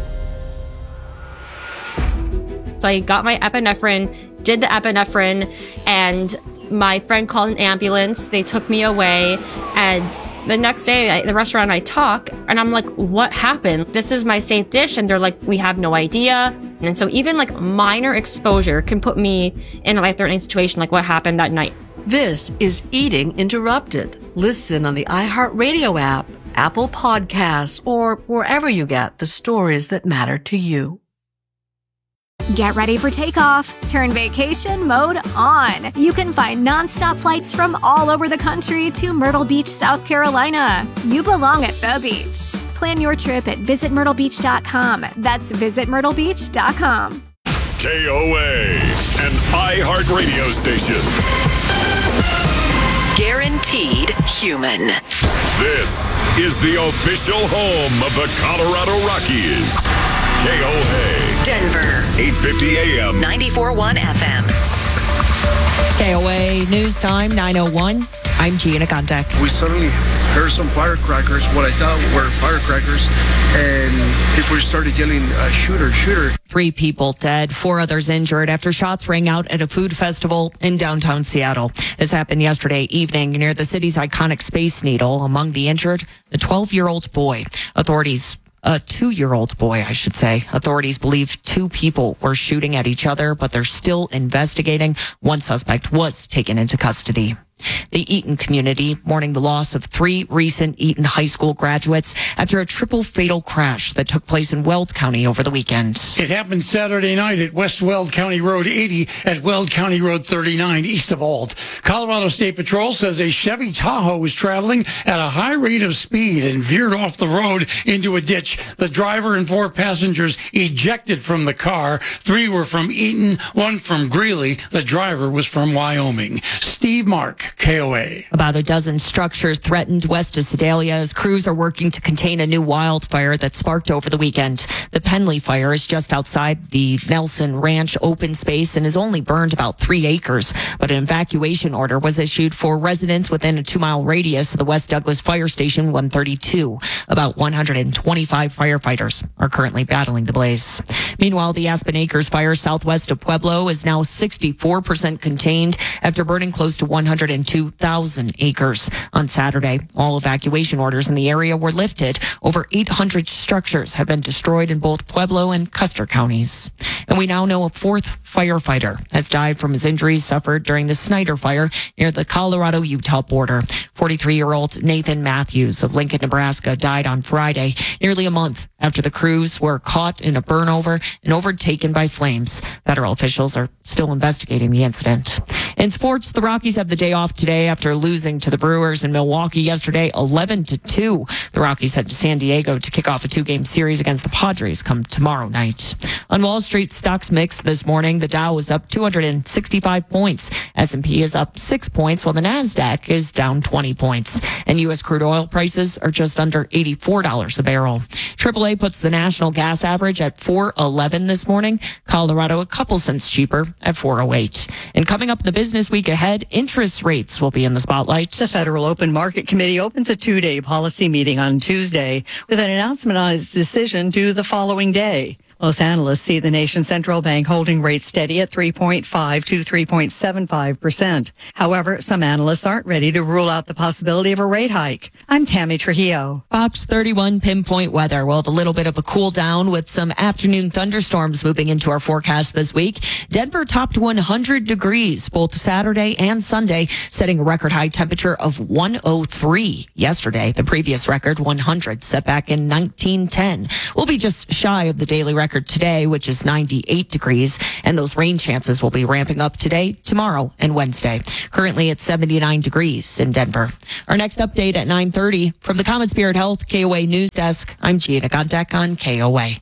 S14: So I got my epinephrine, did the epinephrine, and my friend called an ambulance. They took me away, and the next day, the restaurant I talk, and I'm like, what happened? This is my safe dish. And they're like, we have no idea. And so even like minor exposure can put me in a life-threatening situation, like what happened that night.
S15: This is Eating Interrupted. Listen on the iHeartRadio app, Apple Podcasts, or wherever you get the stories that matter to you.
S25: Get ready for takeoff. Turn vacation mode on. You can find nonstop flights from all over the country to Myrtle Beach, South Carolina. You belong at the beach. Plan your trip at visitmyrtlebeach.com. That's visitmyrtlebeach.com.
S26: KOA, an iHeart radio station.
S27: Guaranteed human.
S26: This is the official home of the Colorado Rockies. KOA.
S27: Denver.
S26: 850 AM.
S27: 94.1 FM.
S2: KOA News Time, 9:01. I'm Gina Gondek.
S28: We suddenly heard some firecrackers, what I thought were firecrackers, and people started yelling, shooter, shooter.
S2: 3 people dead, 4 others injured after shots rang out at a food festival in downtown Seattle. This happened yesterday evening near the city's iconic Space Needle. Among the injured, a 12-year-old boy. A 2-year-old boy, I should say. Authorities believe 2 people were shooting at each other, but they're still investigating. One suspect was taken into custody. The Eaton community mourning the loss of 3 recent Eaton High School graduates after a triple fatal crash that took place in Weld County over the weekend.
S29: It happened Saturday night at West Weld County Road 80 at Weld County Road 39 east of Auld. Colorado State Patrol says a Chevy Tahoe was traveling at a high rate of speed and veered off the road into a ditch. The driver and 4 passengers ejected from the car. 3 were from Eaton, 1 from Greeley. The driver was from Wyoming. Steve Mark, KOA.
S2: About a dozen structures threatened west of Sedalia as crews are working to contain a new wildfire that sparked over the weekend. The Penley fire is just outside the Nelson Ranch open space and has only burned about 3 acres. But an evacuation order was issued for residents within a 2-mile radius of the West Douglas Fire Station 132. About 125 firefighters are currently battling the blaze. Meanwhile, the Aspen Acres fire southwest of Pueblo is now 64% contained after burning close to 102,000 acres. On Saturday, all evacuation orders in the area were lifted. Over 800 structures have been destroyed in both Pueblo and Custer counties. And we now know a fourth firefighter has died from his injuries suffered during the Snyder fire near the Colorado-Utah border. 43-year-old Nathan Matthews of Lincoln, Nebraska died on Friday, nearly a month after the crews were caught in a burnover and overtaken by flames. Federal officials are still investigating the incident. In sports, the Rockies have the day off today after losing to the Brewers in Milwaukee yesterday 11-2. The Rockies head to San Diego to kick off a 2-game series against the Padres come tomorrow night. On Wall Street, stocks mixed this morning. The Dow is up 265 points. S&P is up 6 points, while the Nasdaq is down 20 points. And U.S. crude oil prices are just under $84 a barrel. AAA puts the national gas average at $4.11 this morning. Colorado a couple cents cheaper at $4.08. And coming up in the business week ahead, interest rates will be in the spotlight.
S4: The Federal Open Market Committee opens a 2-day policy meeting on Tuesday with an announcement on its decision due the following day. Most analysts see the nation's central bank holding rates steady at 3.5 to 3.75%. However, some analysts aren't ready to rule out the possibility of a rate hike. I'm Tammy Trujillo.
S2: Fox 31 pinpoint weather. We'll have a little bit of a cool down with some afternoon thunderstorms moving into our forecast this week. Denver topped 100 degrees both Saturday and Sunday, setting a record high temperature of 103 yesterday. The previous record, 100, set back in 1910. We'll be just shy of the daily record today, which is 98 degrees, and those rain chances will be ramping up today, tomorrow, and Wednesday. Currently it's 79 degrees in Denver. Our next update at 9:30 from the Common Spirit Health KOA News Desk. I'm Gina Gontek on KOA.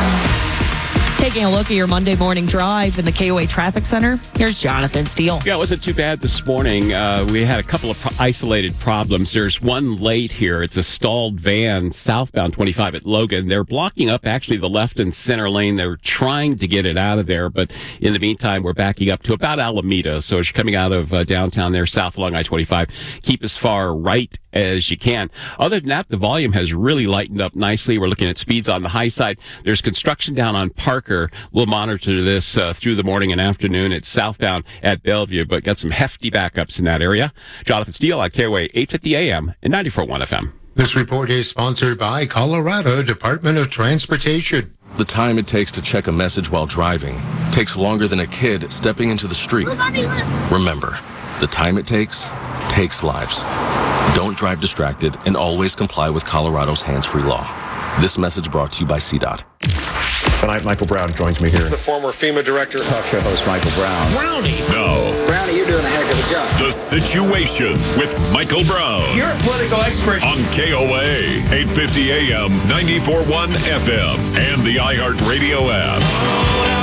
S2: Taking a look at your Monday morning drive in the KOA Traffic Center, here's Jonathan Steele.
S17: Yeah, it wasn't too bad this morning. We had a couple of isolated problems. There's one late here. It's a stalled van southbound 25 at Logan. They're blocking up actually the left and center lane. They're trying to get it out of there, but in the meantime, we're backing up to about Alameda. So as you're coming out of downtown there, south along I-25, keep as far right as you can. Other than that, the volume has really lightened up nicely. We're looking at speeds on the high side. There's construction down on Parker. We'll monitor this through the morning and afternoon. It's southbound at Bellevue, but got some hefty backups in that area. Jonathan Steele on KOA 850 AM and 94.1 FM.
S9: This report is sponsored by Colorado Department of Transportation.
S16: The time it takes to check a message while driving takes longer than a kid stepping into the street. Remember, the time it takes lives. Don't drive distracted and always comply with Colorado's hands-free law. This message brought to you by CDOT.
S18: Tonight, Michael Brown joins me here.
S19: The former FEMA director.
S18: Talk show host Michael Brown.
S19: Brownie.
S18: No.
S19: Brownie, you're doing a heck of a job.
S26: The Situation with Michael Brown.
S19: You're a political expert.
S26: On KOA, 850 AM, 94.1 FM, and the iHeartRadio app.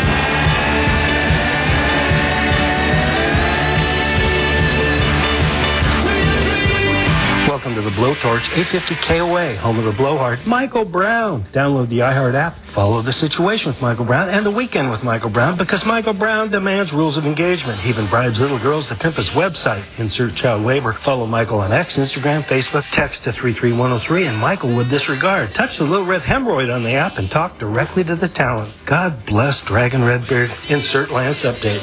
S9: Welcome to the Blowtorch 850 KOA, home of the blowhard, Michael Brown. Download the iHeart app, follow The Situation with Michael Brown and The Weekend with Michael Brown, because Michael Brown demands rules of engagement. He even bribes little girls to pimp his website. Insert child labor. Follow Michael on X, Instagram, Facebook, text to 33103, and Michael would disregard. Touch the little red hemorrhoid on the app and talk directly to the talent. God bless Dragon Redbeard. Insert Lance update.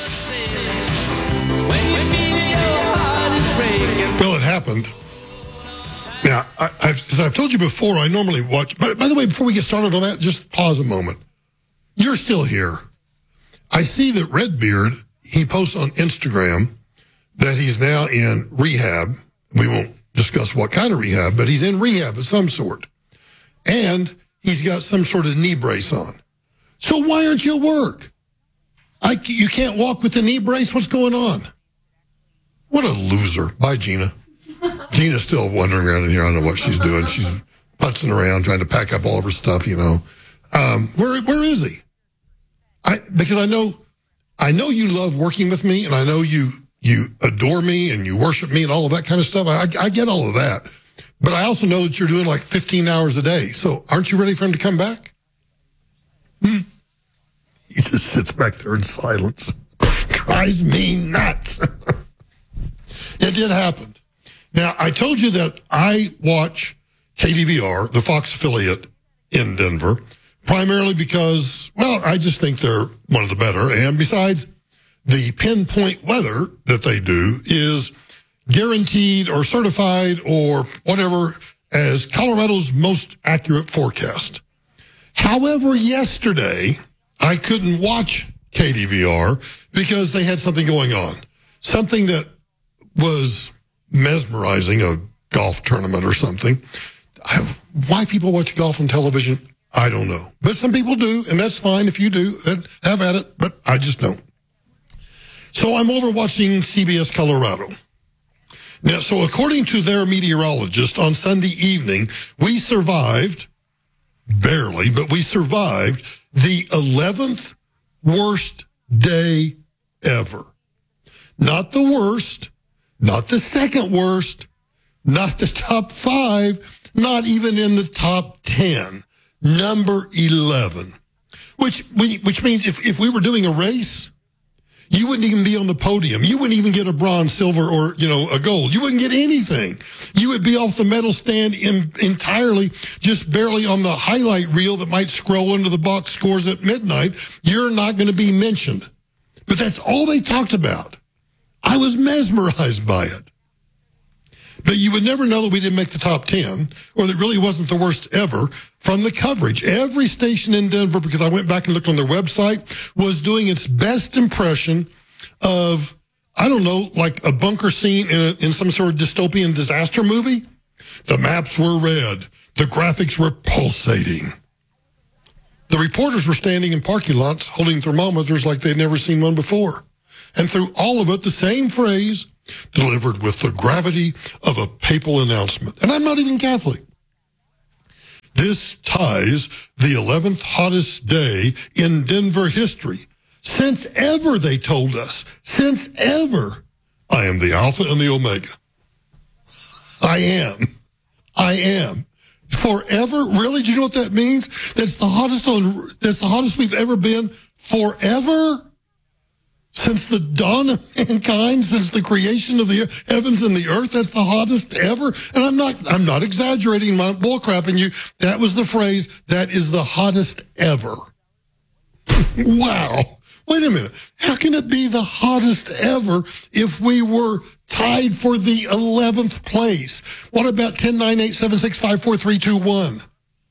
S20: Well, it happened. Now, I've told you before, I normally watch. By the way, before we get started on that, just pause a moment. You're still here. I see that Redbeard, he posts on Instagram that he's now in rehab. We won't discuss what kind of rehab, but he's in rehab of some sort. And he's got some sort of knee brace on. So why aren't you at work? You can't walk with the knee brace? What's going on? What a loser. Bye, Gina. Gina's still wandering around in here. I don't know what she's doing. She's putzing around, trying to pack up all of her stuff, you know. Where is he? Because I know you love working with me, and I know you adore me and you worship me and all of that kind of stuff. I get all of that. But I also know that you're doing like 15 hours a day. So aren't you ready for him to come back? He just sits back there in silence. Drives me nuts. It did happen. Now, I told you that I watch KDVR, the Fox affiliate in Denver, primarily because, well, I just think they're one of the better. And besides, the pinpoint weather that they do is guaranteed or certified or whatever as Colorado's most accurate forecast. However, yesterday, I couldn't watch KDVR because they had something going on. Something that was mesmerizing, a golf tournament or something. Why people watch golf on television, I don't know. But some people do, and that's fine if you do. Then have at it, but I just don't. So I'm over watching CBS Colorado. Now, so according to their meteorologist, on Sunday evening, we survived, barely, but we survived the 11th worst day ever. Not the worst, not the second worst, not the top 5, not even in the top 10. Number 11. Which means if we were doing a race, you wouldn't even be on the podium. You wouldn't even get a bronze, silver, or, a gold. You wouldn't get anything. You would be off the medal stand entirely, just barely on the highlight reel that might scroll into the box scores at midnight. You're not going to be mentioned. But that's all they talked about. I was mesmerized by it. But you would never know that we didn't make the top 10, or that really wasn't the worst ever from the coverage. Every station in Denver, because I went back and looked on their website, was doing its best impression of, I don't know, like a bunker scene in some sort of dystopian disaster movie. The maps were red. The graphics were pulsating. The reporters were standing in parking lots holding thermometers like they'd never seen one before. And through all of it, the same phrase, delivered with the gravity of a papal announcement. And I'm not even Catholic. This ties the 11th hottest day in Denver history. Since ever, they told us. Since ever. I am the Alpha and the Omega. I am. Forever? Really? Do you know what that means? That's the hottest we've ever been forever? Since the dawn of mankind, since the creation of the heavens and the earth, that's the hottest ever. And I'm not exaggerating, my bullcrapping you. That was the phrase, that is the hottest ever. Wow. Wait a minute. How can it be the hottest ever if we were tied for the 11th place? What about 10-9-8-7-6-5-4-3-2-1?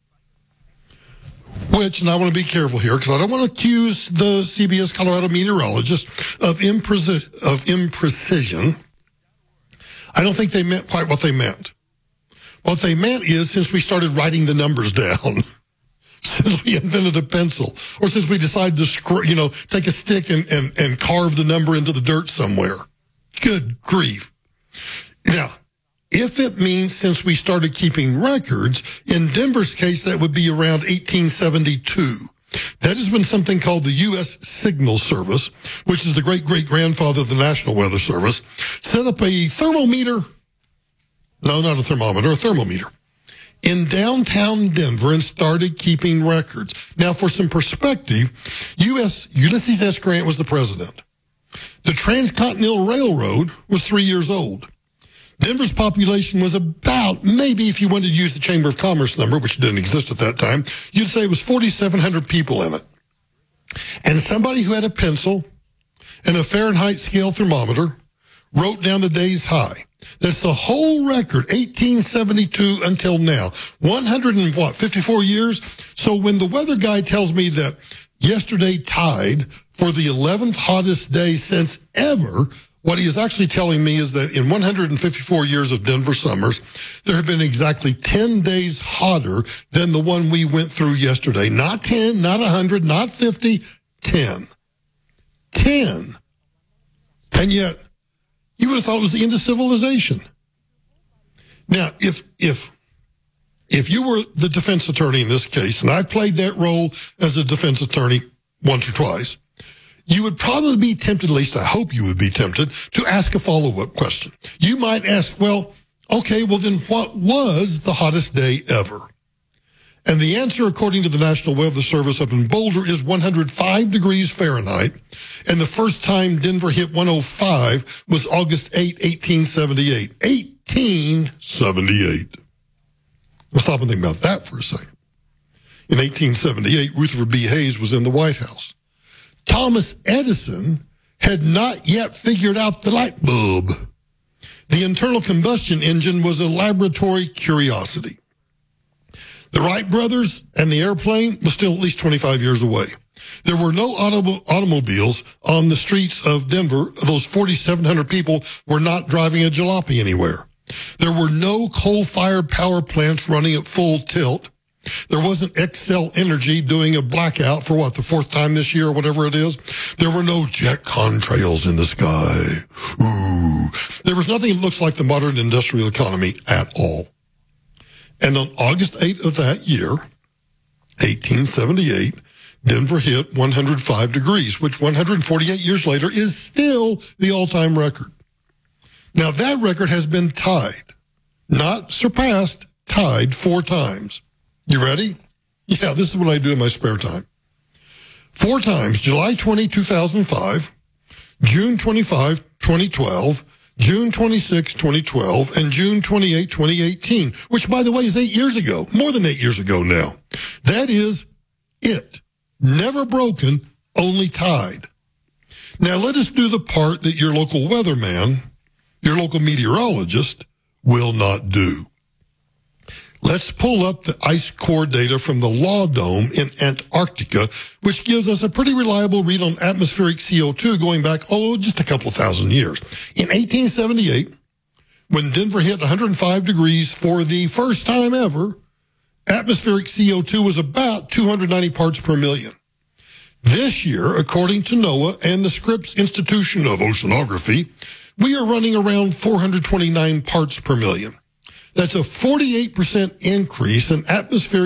S20: Which, and I want to be careful here because I don't want to accuse the CBS Colorado meteorologist of imprecision. I don't think they meant quite what they meant. What they meant is, since we started writing the numbers down, since we invented a pencil, or since we decided to take a stick and carve the number into the dirt somewhere. Good grief. Now, if it means since we started keeping records, in Denver's case, that would be around 1872. That is when something called the U.S. Signal Service, which is the great-great-grandfather of the National Weather Service, set up a thermometer, no, not a thermometer, a thermometer, in downtown Denver and started keeping records. Now, for some perspective, Ulysses S. Grant was the president. The Transcontinental Railroad was 3 years old. Denver's population was about, maybe if you wanted to use the Chamber of Commerce number, which didn't exist at that time, you'd say it was 4,700 people in it. And somebody who had a pencil and a Fahrenheit scale thermometer wrote down the day's high. That's the whole record, 1872 until now. 54 years? So when the weather guy tells me that yesterday tied for the 11th hottest day since ever, what he is actually telling me is that in 154 years of Denver summers, there have been exactly 10 days hotter than the one we went through yesterday. Not 10, not 100, not 50, 10. 10. And yet, you would have thought it was the end of civilization. Now, if you were the defense attorney in this case, and I've played that role as a defense attorney once or twice, you would probably be tempted, at least I hope you would be tempted, to ask a follow-up question. You might ask, well, then what was the hottest day ever? And the answer, according to the National Weather Service up in Boulder, is 105 degrees Fahrenheit. And the first time Denver hit 105 was August 8, 1878. 1878. Let's stop and think about that for a second. In 1878, Rutherford B. Hayes was in the White House. Thomas Edison had not yet figured out the light bulb. The internal combustion engine was a laboratory curiosity. The Wright brothers and the airplane was still at least 25 years away. There were no automobiles on the streets of Denver. Those 4,700 people were not driving a jalopy anywhere. There were no coal-fired power plants running at full tilt. There wasn't Xcel Energy doing a blackout for the fourth time this year or whatever it is. There were no jet contrails in the sky. Ooh. There was nothing that looks like the modern industrial economy at all. And on August 8th of that year, 1878, Denver hit 105 degrees, which 148 years later is still the all-time record. Now, that record has been tied, not surpassed, tied 4 times. You ready? Yeah, this is what I do in my spare time. 4 times, July 20, 2005, June 25, 2012, June 26, 2012, and June 28, 2018, which, by the way, is 8 years ago, more than 8 years ago now. That is it. Never broken, only tied. Now, let us do the part that your local weatherman, your local meteorologist, will not do. Let's pull up the ice core data from the Law Dome in Antarctica, which gives us a pretty reliable read on atmospheric CO2 going back, just a couple of thousand years. In 1878, when Denver hit 105 degrees for the first time ever, atmospheric CO2 was about 290 parts per million. This year, according to NOAA and the Scripps Institution of Oceanography, we are running around 429 parts per million. That's a 48% increase in atmospheric